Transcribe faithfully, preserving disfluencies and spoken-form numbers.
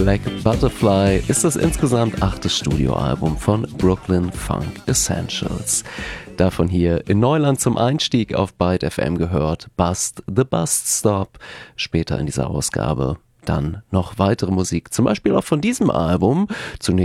Black Butterfly ist das insgesamt achte Studioalbum von Brooklyn Funk Essentials. Davon hier in Neuland zum Einstieg auf Byte F M gehört Bust the Bus Stop. Später in dieser Ausgabe dann noch weitere Musik, zum Beispiel auch von diesem Album. Zunächst